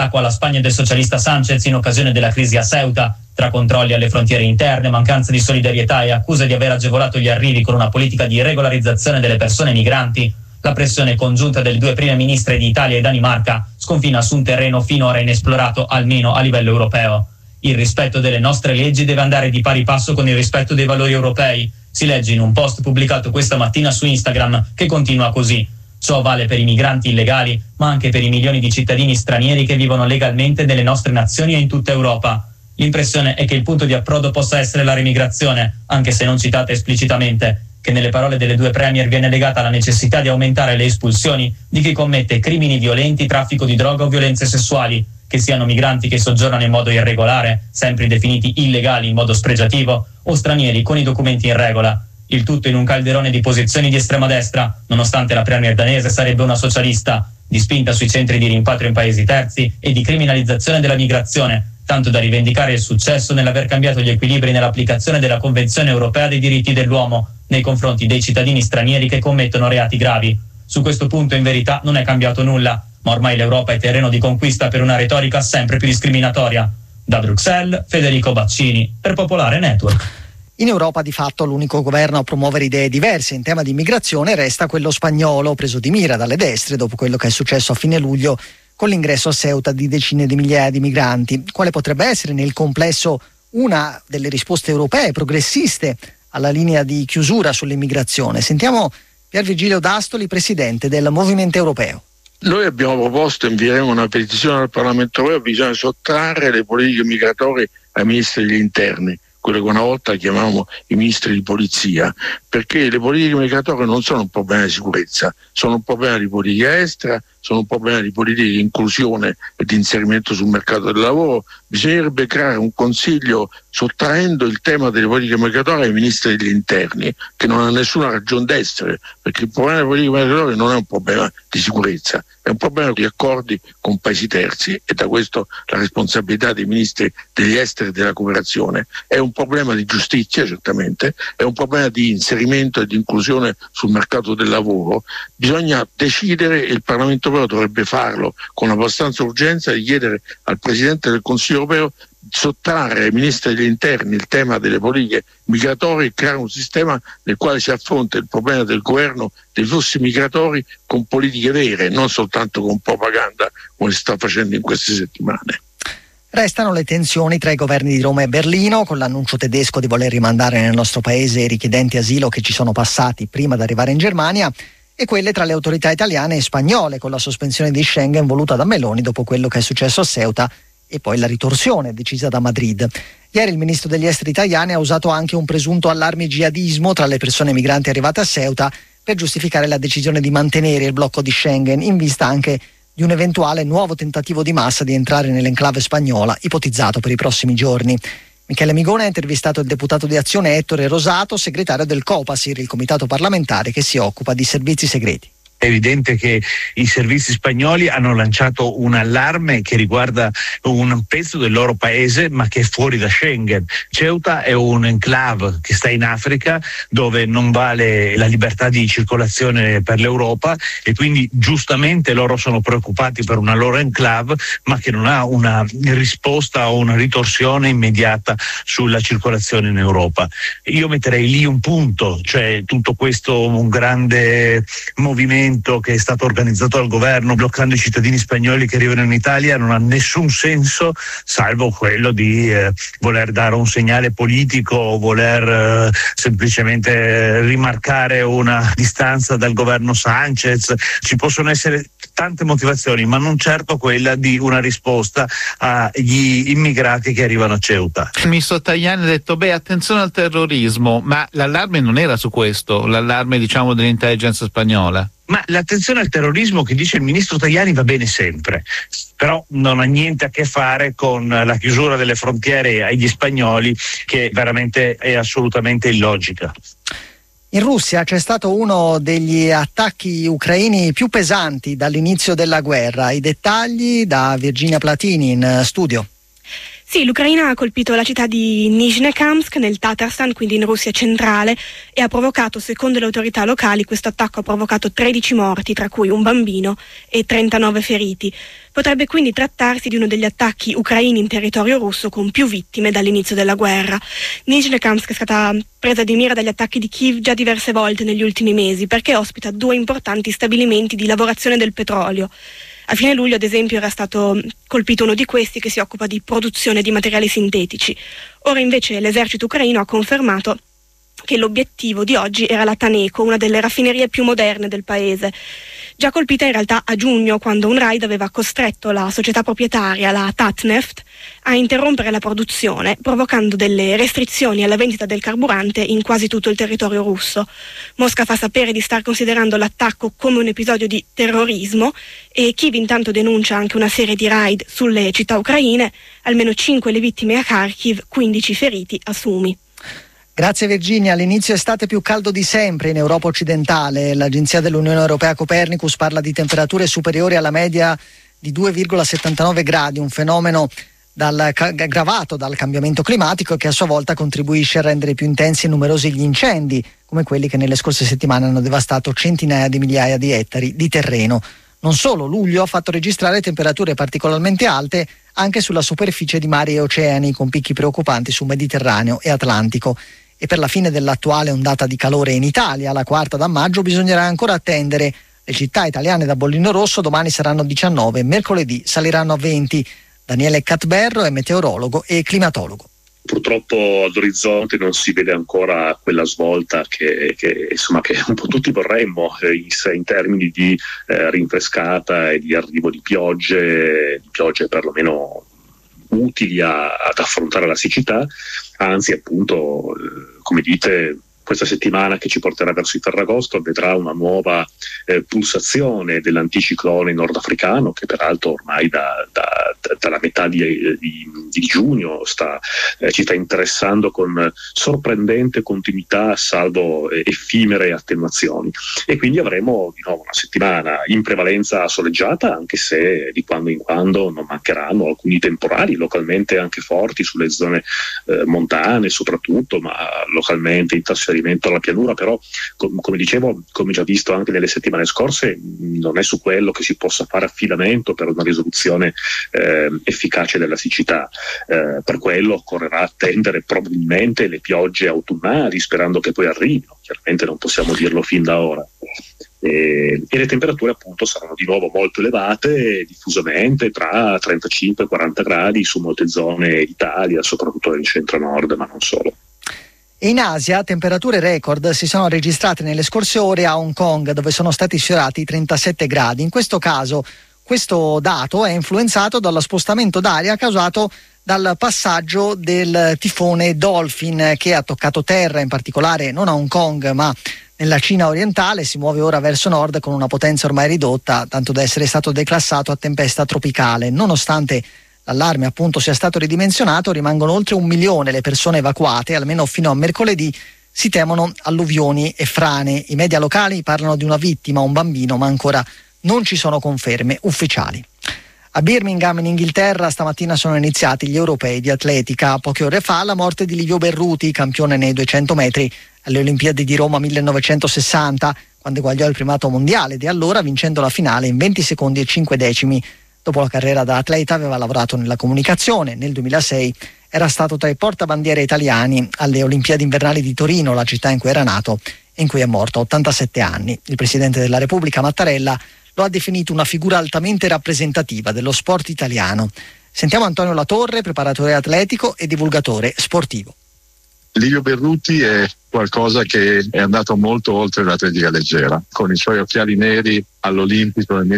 l'attacco alla Spagna del socialista Sánchez in occasione della crisi a Ceuta, tra controlli alle frontiere interne, mancanza di solidarietà e accuse di aver agevolato gli arrivi con una politica di regolarizzazione delle persone migranti, la pressione congiunta delle due prime ministre di Italia e Danimarca sconfina su un terreno finora inesplorato almeno a livello europeo. Il rispetto delle nostre leggi deve andare di pari passo con il rispetto dei valori europei, si legge in un post pubblicato questa mattina su Instagram, che continua così. Ciò vale per i migranti illegali, ma anche per i milioni di cittadini stranieri che vivono legalmente nelle nostre nazioni e in tutta Europa. L'impressione è che il punto di approdo possa essere la remigrazione, anche se non citata esplicitamente, che nelle parole delle due premier viene legata alla necessità di aumentare le espulsioni di chi commette crimini violenti, traffico di droga o violenze sessuali, che siano migranti che soggiornano in modo irregolare, sempre definiti illegali in modo spregiativo, o stranieri con i documenti in regola. Il tutto in un calderone di posizioni di estrema destra, nonostante la premier danese sarebbe una socialista, di spinta sui centri di rimpatrio in paesi terzi e di criminalizzazione della migrazione, tanto da rivendicare il successo nell'aver cambiato gli equilibri nell'applicazione della Convenzione europea dei diritti dell'uomo nei confronti dei cittadini stranieri che commettono reati gravi. Su questo punto in verità non è cambiato nulla, ma ormai l'Europa è terreno di conquista per una retorica sempre più discriminatoria. Da Bruxelles, Federico Baccini, per Popolare Network. In Europa di fatto l'unico governo a promuovere idee diverse in tema di immigrazione resta quello spagnolo, preso di mira dalle destre dopo quello che è successo a fine luglio con l'ingresso a Ceuta di decine di migliaia di migranti. Quale potrebbe essere nel complesso una delle risposte europee progressiste alla linea di chiusura sull'immigrazione? Sentiamo Pier Vigilio D'Astoli, presidente del Movimento Europeo. Noi abbiamo proposto, invieremo una petizione al Parlamento europeo, bisogna sottrarre le politiche migratorie ai ministri degli interni, quello che una volta chiamavamo i ministri di polizia, perché le politiche migratorie non sono un problema di sicurezza, sono un problema di politica estera, sono un problema di politica di inclusione e di inserimento sul mercato del lavoro. Bisognerebbe creare un consiglio sottraendo il tema delle politiche migratorie ai ministri degli interni, che non ha nessuna ragione d'essere, perché il problema delle politiche migratorie non è un problema di sicurezza, è un problema di accordi con paesi terzi, e da questo la responsabilità dei ministri degli esteri e della cooperazione. È un problema di giustizia, certamente, è un problema di inserimento e di inclusione sul mercato del lavoro. Bisogna decidere, e il Parlamento europeo dovrebbe farlo con abbastanza urgenza, di chiedere al Presidente del Consiglio europeo di sottrarre ai ministri degli interni il tema delle politiche migratorie e creare un sistema nel quale si affronta il problema del governo dei flussi migratori con politiche vere, non soltanto con propaganda come si sta facendo in queste settimane. Restano le tensioni tra i governi di Roma e Berlino, con l'annuncio tedesco di voler rimandare nel nostro paese i richiedenti asilo che ci sono passati prima di arrivare in Germania, e quelle tra le autorità italiane e spagnole, con la sospensione di Schengen voluta da Meloni dopo quello che è successo a Ceuta e poi la ritorsione decisa da Madrid. Ieri il ministro degli esteri italiani ha usato anche un presunto allarme jihadismo tra le persone migranti arrivate a Ceuta per giustificare la decisione di mantenere il blocco di Schengen, in vista anche di un eventuale nuovo tentativo di massa di entrare nell'enclave spagnola, ipotizzato per i prossimi giorni. Michele Migone ha intervistato il deputato di Azione Ettore Rosato, segretario del Copasir, il comitato parlamentare che si occupa di servizi segreti. È evidente che i servizi spagnoli hanno lanciato un allarme che riguarda un pezzo del loro paese ma che è fuori da Schengen. Ceuta è un enclave che sta in Africa, dove non vale la libertà di circolazione per l'Europa, e quindi giustamente loro sono preoccupati per una loro enclave ma che non ha una risposta o una ritorsione immediata sulla circolazione in Europa. Io metterei lì un punto, cioè tutto questo un grande movimento che è stato organizzato dal governo bloccando i cittadini spagnoli che arrivano in Italia non ha nessun senso, salvo quello di voler dare un segnale politico o voler semplicemente rimarcare una distanza dal governo Sánchez. Ci possono essere tante motivazioni, ma non certo quella di una risposta agli immigrati che arrivano a Ceuta. Il ministro Tajani ha detto attenzione al terrorismo, ma l'allarme non era su questo, l'allarme dell'intelligence spagnola. Ma l'attenzione al terrorismo che dice il ministro Tajani va bene sempre, però non ha niente a che fare con la chiusura delle frontiere agli spagnoli, che veramente è assolutamente illogica. In Russia c'è stato uno degli attacchi ucraini più pesanti dall'inizio della guerra. I dettagli da Virginia Platini in studio. Sì, l'Ucraina ha colpito la città di Nizhnekamsk nel Tatarstan, quindi in Russia centrale, e ha provocato, secondo le autorità locali, questo attacco ha provocato 13 morti, tra cui un bambino, e 39 feriti. Potrebbe quindi trattarsi di uno degli attacchi ucraini in territorio russo con più vittime dall'inizio della guerra. Nizhnekamsk è stata presa di mira dagli attacchi di Kiev già diverse volte negli ultimi mesi perché ospita 2 importanti stabilimenti di lavorazione del petrolio. A fine luglio, ad esempio, era stato colpito uno di questi che si occupa di produzione di materiali sintetici. Ora invece l'esercito ucraino ha confermato che l'obiettivo di oggi era la Taneco, una delle raffinerie più moderne del paese, già colpita in realtà a giugno, quando un raid aveva costretto la società proprietaria, la Tatneft, a interrompere la produzione, provocando delle restrizioni alla vendita del carburante in quasi tutto il territorio russo. Mosca fa sapere di star considerando l'attacco come un episodio di terrorismo e Kiev intanto denuncia anche una serie di raid sulle città ucraine, almeno 5 le vittime a Kharkiv, 15 feriti a Sumi. Grazie Virginia. L'inizio estate più caldo di sempre in Europa occidentale. L'agenzia dell'Unione Europea Copernicus parla di temperature superiori alla media di 2,79 gradi, un fenomeno aggravato dal cambiamento climatico che a sua volta contribuisce a rendere più intensi e numerosi gli incendi, come quelli che nelle scorse settimane hanno devastato centinaia di migliaia di ettari di terreno. Non solo, luglio ha fatto registrare temperature particolarmente alte anche sulla superficie di mari e oceani, con picchi preoccupanti su Mediterraneo e Atlantico. E per la fine dell'attuale ondata di calore in Italia, la 4ª da maggio, bisognerà ancora attendere. Le città italiane da bollino rosso domani saranno 19, mercoledì saliranno a 20. Daniele Catberro è meteorologo e climatologo. Purtroppo all'orizzonte non si vede ancora quella svolta che un po' tutti vorremmo in termini di rinfrescata e di arrivo di piogge perlomeno utili ad affrontare la siccità. Anzi, appunto, come dite, questa settimana che ci porterà verso il Ferragosto vedrà una nuova pulsazione dell'anticiclone nordafricano, che peraltro ormai dalla metà di giugno ci sta interessando con sorprendente continuità, salvo effimere attenuazioni, e quindi avremo di nuovo una settimana in prevalenza soleggiata, anche se di quando in quando non mancheranno alcuni temporali localmente anche forti sulle zone montane soprattutto, ma localmente in trasferimento alla pianura. Però come dicevo, come già visto anche nelle settimane scorse, non è su quello che si possa fare affidamento per una risoluzione efficace della siccità. Per quello occorrerà attendere probabilmente le piogge autunnali, sperando che poi arrivino. Chiaramente non possiamo dirlo fin da ora. E le temperature appunto saranno di nuovo molto elevate, diffusamente tra 35 e 40 gradi su molte zone d'Italia, soprattutto nel centro-nord, ma non solo. E in Asia temperature record si sono registrate nelle scorse ore a Hong Kong, dove sono stati sfiorati i 37 gradi. In questo caso questo dato è influenzato dallo spostamento d'aria causato dal passaggio del tifone Dolphin, che ha toccato terra, in particolare non a Hong Kong ma nella Cina orientale. Si muove ora verso nord con una potenza ormai ridotta, tanto da essere stato declassato a tempesta tropicale. Nonostante l'allarme appunto sia stato ridimensionato, rimangono oltre 1 milione le persone evacuate. Almeno fino a mercoledì si temono alluvioni e frane. I media locali parlano di una vittima, un bambino, ma ancora non ci sono conferme ufficiali. A Birmingham, in Inghilterra, stamattina sono iniziati gli europei di atletica. Poche ore fa la morte di Livio Berruti, campione nei 200 metri alle Olimpiadi di Roma 1960, quando eguagliò il primato mondiale, e allora vincendo la finale in 20 secondi e 5 decimi. Dopo la carriera da atleta aveva lavorato nella comunicazione. Nel 2006 era stato tra i portabandiere italiani alle Olimpiadi invernali di Torino, la città in cui era nato e in cui è morto a 87 anni. Il Presidente della Repubblica Mattarella lo ha definito una figura altamente rappresentativa dello sport italiano. Sentiamo Antonio Latorre, preparatore atletico e divulgatore sportivo. Livio Berruti è qualcosa che è andato molto oltre l'atletica leggera. Con i suoi occhiali neri all'Olimpico nel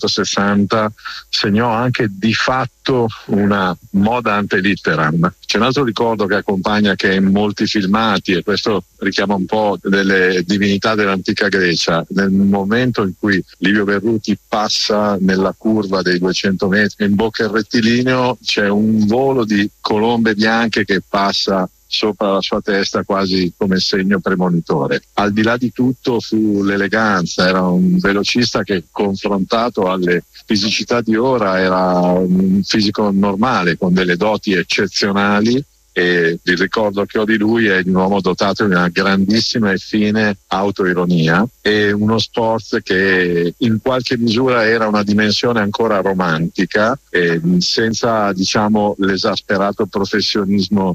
1960 segnò anche di fatto una moda ante litteram. C'è un altro ricordo che accompagna, che in molti filmati, e questo richiama un po' delle divinità dell'antica Grecia, nel momento in cui Livio Berruti passa nella curva dei 200 metri in bocca al rettilineo, c'è un volo di colombe bianche che passa sopra la sua testa quasi come segno premonitore. Al di là di tutto fu l'eleganza, era un velocista che confrontato alle fisicità di ora era un fisico normale con delle doti eccezionali e il ricordo che ho di lui è di un uomo dotato di una grandissima e fine autoironia e uno sport che in qualche misura era una dimensione ancora romantica, senza diciamo l'esasperato professionismo